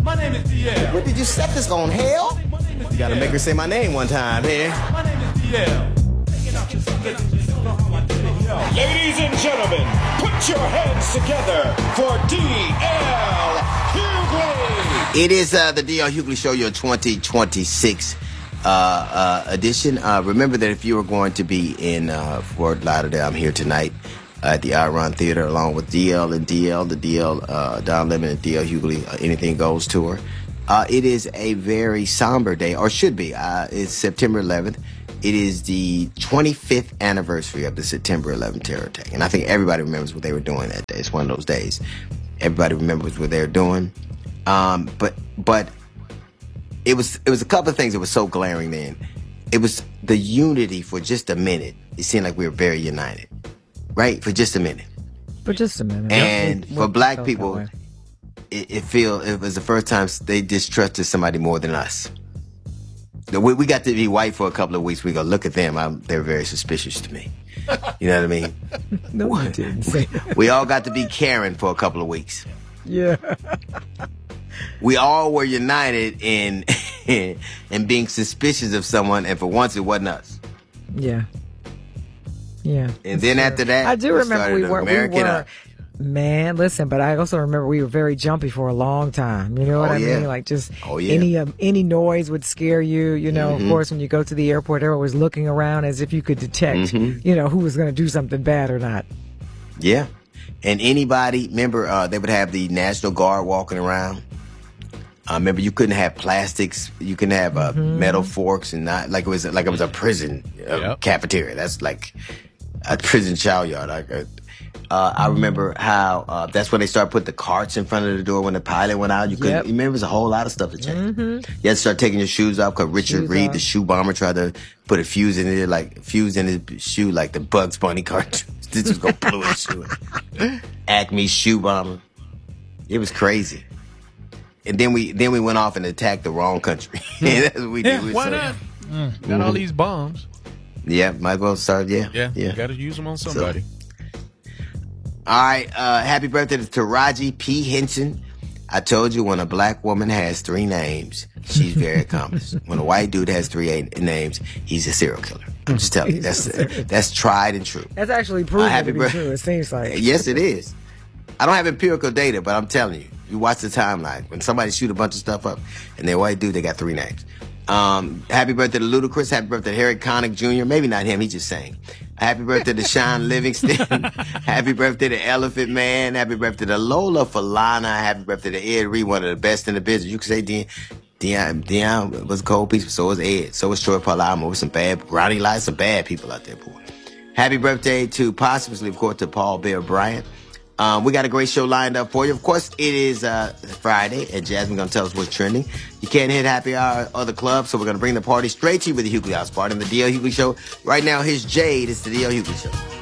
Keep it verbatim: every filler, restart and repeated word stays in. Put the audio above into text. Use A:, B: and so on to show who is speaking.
A: My name is D L.
B: What did you set this on, hell? You gotta make her say my name one time here.
A: My name is D L.
C: Ladies and gentlemen, put your hands together for D L Hughley.
B: It is uh, the D L Hughley Show, your twenty twenty-six uh, uh, edition. Uh, remember that if you are going to be in uh, Fort Lauderdale, I'm here tonight at the Iron Theater along with D L and D L, the D L uh, Don Lemon and D L Hughley uh, Anything Goes tour. Uh, it is a very somber day, or should be. Uh, it's September eleventh. It is the twenty-fifth anniversary of the September eleventh terror attack. And I think everybody remembers what they were doing that day. It's one of those days. Everybody remembers what they were doing. Um, but but it was it was a couple of things that were so glaring then. It was the unity for just a minute. It seemed like we were very united. Right? For just a minute.
D: For just a minute.
B: And
D: we,
B: for
D: we
B: black people, it, it feel it was the first time they distrusted somebody more than us. We, we got to be white for a couple of weeks. We go look at them. I'm, they're very suspicious to me. You know what I mean?
D: No, I didn't say that.
B: We all got to be Karen for a couple of weeks.
D: Yeah.
B: We all were united in in being suspicious of someone, and for once it wasn't us.
D: Yeah. Yeah.
B: And then
D: true.
B: after that,
D: I do
B: we
D: remember we were, we
B: American
D: were
B: Up.
D: Man, listen, but I also remember we were very jumpy for a long time. You know what
B: Oh,
D: I
B: yeah.
D: mean? Like just
B: Oh, yeah.
D: any um, any noise would scare you. You know,
B: Mhm.
D: of course, when you go to the airport, everyone was looking around as if you could detect,
B: Mhm.
D: you know, who was going to do something bad or not.
B: Yeah. And anybody, remember, uh, they would have the National Guard walking around. Uh, remember, you couldn't have plastics. You couldn't have uh,
D: Mm-hmm.
B: metal forks and not like it was like it was a prison uh,
E: Yep.
B: cafeteria. That's like a prison chow yard. I, uh, uh, I remember how uh, that's when they started putting the carts in front of the door when the pilot went out. You couldn't.
D: Yep.
B: You remember, there's a whole lot of stuff that changed.
D: Mm-hmm.
B: You had to start taking your shoes off because Richard
D: Shoes
B: Reed,
D: off.
B: the shoe bomber, tried to put a fuse in it, like fuse in his shoe, like the Bugs Bunny cartoon. This was gonna blow his shoe. Acme shoe bomber. It was crazy. And then we then we went off and attacked the wrong country. That's what we did.
E: Yeah,
B: We
E: why
B: said-
E: not? Got all these bombs.
B: Yeah, might as well start. Yeah,
E: Yeah,
B: yeah.
E: got to use them on somebody.
B: All right. Uh, happy birthday to Taraji P. Henson. I told you when a black woman has three names, she's very accomplished. When a white dude has three a- names, he's a serial killer. I'm just telling you, that's that's tried and true.
D: That's actually proven
B: Uh, happy
D: to be
B: birth-
D: true. It seems like.
B: Yes, it is. I don't have empirical data, but I'm telling you, you watch the timeline. When somebody shoot a bunch of stuff up and they're white dude, they got three names. Um, happy birthday to Ludacris. Happy birthday to Harry Connick Junior Maybe not him. He just sang. Happy birthday to Sean Livingston. Happy birthday to Elephant Man. Happy birthday to Lola Falana. Happy birthday to Ed Reed, one of the best in the business. You can say Dion, Dion, Dion was a cold piece, but so was Ed. So was Troy Palamo. With some bad, Ronnie Lott, some bad people out there, boy. Happy birthday to posthumously, of course, to Paul Bear Bryant. Um, we got a great show lined up for you. Of course, it is uh, Friday, and Jasmine's going to tell us what's trending. You can't hit happy hour at other clubs, so we're going to bring the party straight to you with the Hughley House Party and the D L Hughley Show. Right now, here's Jade. It's the D L Hughley Show.